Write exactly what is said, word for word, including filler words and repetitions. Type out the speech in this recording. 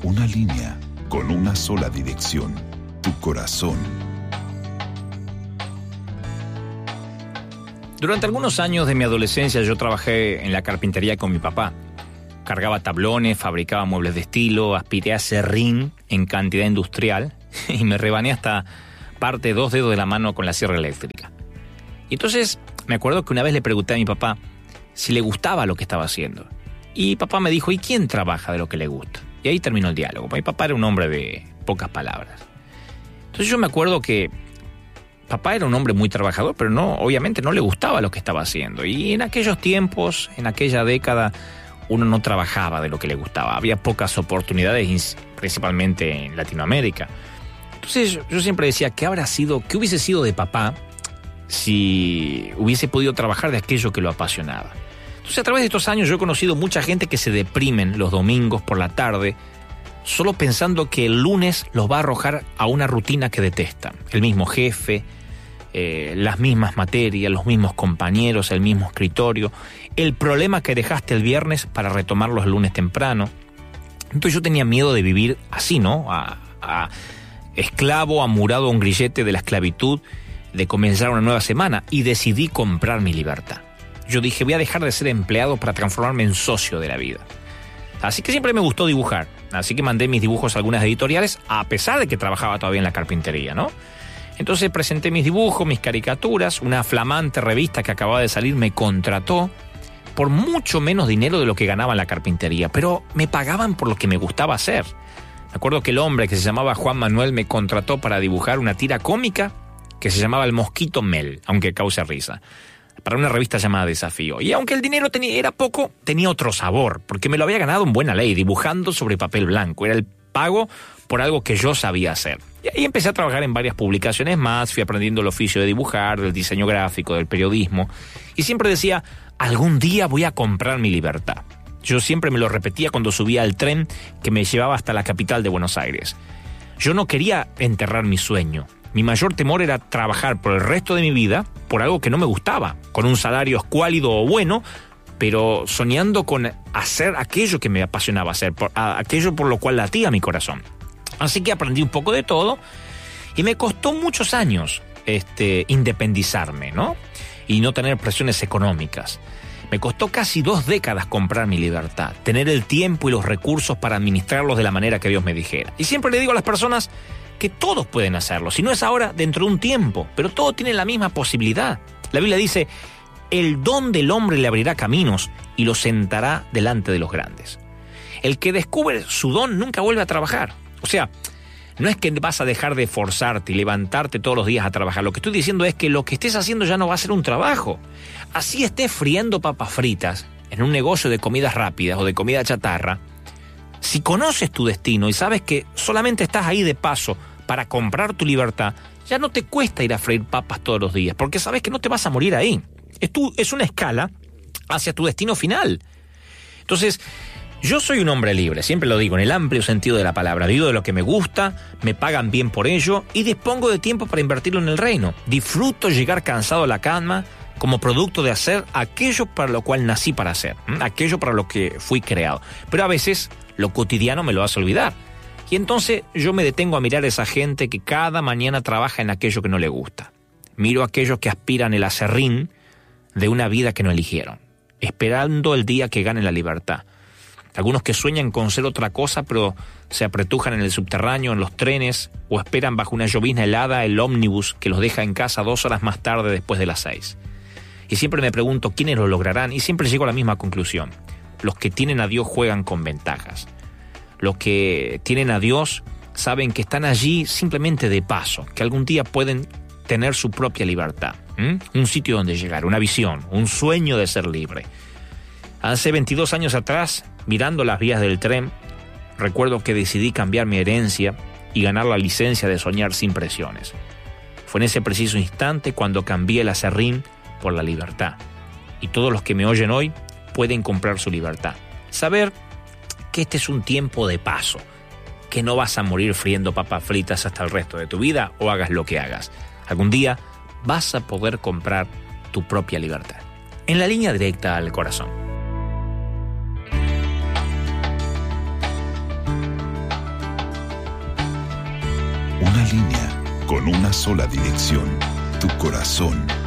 Una línea con una sola dirección, tu corazón. Durante algunos años de mi adolescencia yo trabajé en la carpintería con mi papá. Cargaba tablones, fabricaba muebles de estilo, aspiré a serrín en cantidad industrial y me rebané hasta parte de dos dedos de la mano con la sierra eléctrica. Y entonces me acuerdo que una vez le pregunté a mi papá si le gustaba lo que estaba haciendo. Y papá me dijo, ¿y quién trabaja de lo que le gusta? Y ahí terminó el diálogo. Mi papá era un hombre de pocas palabras. Entonces yo me acuerdo que papá era un hombre muy trabajador, pero no, obviamente no le gustaba lo que estaba haciendo. Y en aquellos tiempos, en aquella década, uno no trabajaba de lo que le gustaba. Había pocas oportunidades, principalmente en Latinoamérica. Entonces yo siempre decía, ¿qué habrá sido, qué hubiese sido de papá si hubiese podido trabajar de aquello que lo apasionaba? Entonces, a través de estos años yo he conocido mucha gente que se deprimen los domingos por la tarde solo pensando que el lunes los va a arrojar a una rutina que detestan. El mismo jefe, eh, las mismas materias, los mismos compañeros, el mismo escritorio, el problema que dejaste el viernes para retomarlos el lunes temprano. Entonces yo tenía miedo de vivir así, ¿no? A, a esclavo, amurado a un grillete de la esclavitud, de comenzar una nueva semana, y decidí comprar mi libertad. Yo dije, voy a dejar de ser empleado para transformarme en socio de la vida. Así que siempre me gustó dibujar. Así que mandé mis dibujos a algunas editoriales, a pesar de que trabajaba todavía en la carpintería, ¿no? Entonces presenté mis dibujos, mis caricaturas. Una flamante revista que acababa de salir me contrató por mucho menos dinero de lo que ganaba en la carpintería, pero me pagaban por lo que me gustaba hacer. Me acuerdo que el hombre que se llamaba Juan Manuel me contrató para dibujar una tira cómica que se llamaba El Mosquito Mel, aunque cause risa, para una revista llamada Desafío. Y aunque el dinero tenía, era poco, tenía otro sabor, porque me lo había ganado en buena ley, dibujando sobre papel blanco. Era el pago por algo que yo sabía hacer. Y ahí empecé a trabajar en varias publicaciones más, fui aprendiendo el oficio de dibujar, del diseño gráfico, del periodismo, y siempre decía, algún día voy a comprar mi libertad. Yo siempre me lo repetía cuando subía al tren que me llevaba hasta la capital de Buenos Aires. Yo no quería enterrar mi sueño. Mi mayor temor era trabajar por el resto de mi vida por algo que no me gustaba, con un salario escuálido o bueno, pero soñando con hacer aquello que me apasionaba hacer, por, a, aquello por lo cual latía mi corazón. Así que aprendí un poco de todo y me costó muchos años este, independizarme, ¿no? Y no tener presiones económicas. Me costó casi dos décadas comprar mi libertad, tener el tiempo y los recursos para administrarlos de la manera que Dios me dijera. Y siempre le digo a las personas que todos pueden hacerlo. Si no es ahora, dentro de un tiempo. Pero todo tiene la misma posibilidad. La Biblia dice, el don del hombre le abrirá caminos y lo sentará delante de los grandes. El que descubre su don nunca vuelve a trabajar. O sea, no es que vas a dejar de esforzarte y levantarte todos los días a trabajar. Lo que estoy diciendo es que lo que estés haciendo ya no va a ser un trabajo. Así estés friendo papas fritas en un negocio de comidas rápidas o de comida chatarra, si conoces tu destino y sabes que solamente estás ahí de paso para comprar tu libertad, ya no te cuesta ir a freír papas todos los días, porque sabes que no te vas a morir ahí. Es, tu, es una escala hacia tu destino final. Entonces, yo soy un hombre libre, siempre lo digo, en el amplio sentido de la palabra. Vivo de lo que me gusta, me pagan bien por ello y dispongo de tiempo para invertirlo en el reino. Disfruto llegar cansado a la cama como producto de hacer aquello para lo cual nací para hacer, ¿m? aquello para lo que fui creado. Pero a veces lo cotidiano me lo hace olvidar. Y entonces yo me detengo a mirar a esa gente que cada mañana trabaja en aquello que no le gusta. Miro a aquellos que aspiran el aserrín de una vida que no eligieron, esperando el día que ganen la libertad. Algunos que sueñan con ser otra cosa, pero se apretujan en el subterráneo, en los trenes, o esperan bajo una llovizna helada el ómnibus que los deja en casa dos horas más tarde después de las seis. Y siempre me pregunto quiénes lo lograrán, y siempre llego a la misma conclusión. Los que tienen a Dios juegan con ventajas. Los que tienen a Dios saben que están allí simplemente de paso, que algún día pueden tener su propia libertad. ¿Mm? Un sitio donde llegar, una visión, un sueño de ser libre. Hace veintidós años atrás, mirando las vías del tren, recuerdo que decidí cambiar mi herencia y ganar la licencia de soñar sin presiones. Fue en ese preciso instante cuando cambié el aserrín por la libertad. Y todos los que me oyen hoy pueden comprar su libertad. Saber que este es un tiempo de paso, que no vas a morir friendo papas fritas hasta el resto de tu vida o hagas lo que hagas. Algún día vas a poder comprar tu propia libertad. En la línea directa al corazón. Una línea con una sola dirección. Tu corazón.